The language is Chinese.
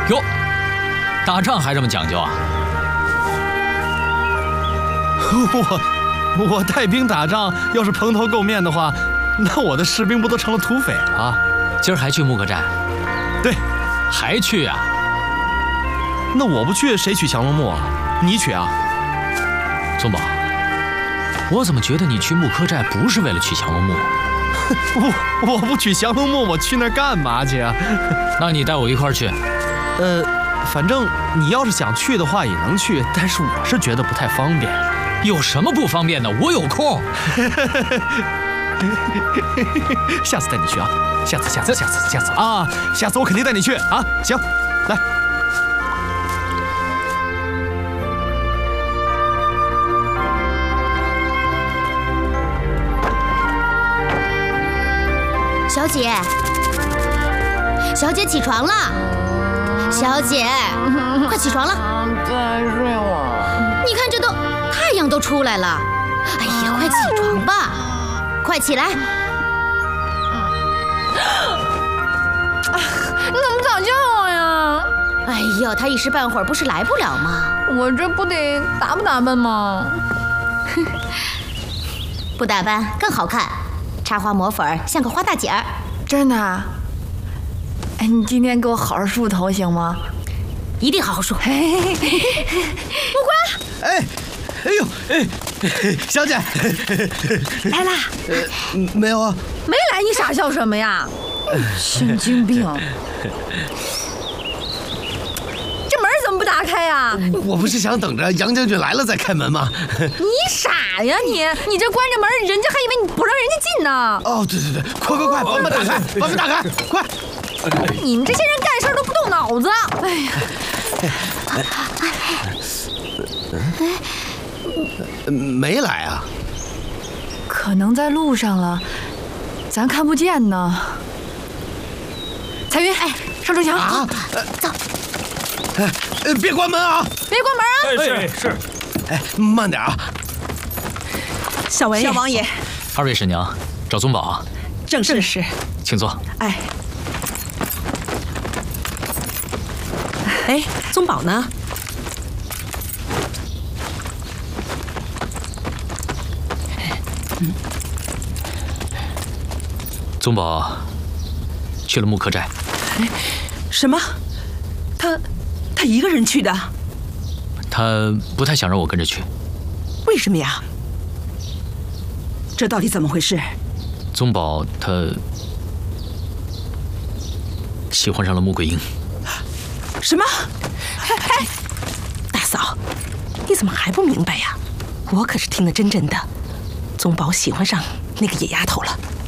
哟，打仗还这么讲究啊？ 我带兵打仗，要是蓬头垢面的话，那我的士兵不都成了土匪了？ 今儿还去木克寨？ 对， 还去啊？ 那我不去，谁取降龙木啊？你取啊？ 宗保，我怎么觉得你去木克寨不是为了取降龙木？ 我不取降龙木，我去那儿干嘛去啊？ 那你带我一块儿去。 反正你要是想去的话也能去，但是我是觉得不太方便。 有什么不方便的？我有空。 下次带你去啊！下次啊！下次我肯定带你去啊！行，来。 小姐，小姐起床了！小姐，快起床了！ 再睡会儿。 你看这都太阳都出来了，哎呀，快起床吧！快起来！ 你怎么早叫我呀？ 哎呦，他一时半会儿不是来不了吗？ 我这不得打扮吗？ 不打扮更好看，插花抹粉像个花大姐儿。 真的？哎，你今天给我好好梳头行吗？ 一定好好梳。 木哎呦，小姐， 来啦？ 没有啊？ 没来，你傻笑什么呀？神经病！这门怎么不打开呀？ 我不是想等着杨将军来了再开门吗？ 你傻呀你！你这关着门，人家还以为你不让人家进呢。 哦，对，快，把门打开，把门打开，快！ 你们这些人干事都不动脑子。哎呀！ 没来啊？ 可能在路上了，咱看不见呢。彩云，上周强啊， 走。 别关门啊！ 别关门啊！ 是。 慢点啊！ 小王爷， 二位婶娘，找宗保。 正是。 请坐。 哎，宗保呢？ 宗保去了木克寨。 什么？他一个人去的？ 他不太想让我跟着去。 为什么呀？这到底怎么回事？ 宗保他喜欢上了穆桂英。 什么？哎，大嫂，你怎么还不明白呀？我可是听得真的，宗保喜欢上那个野丫头了。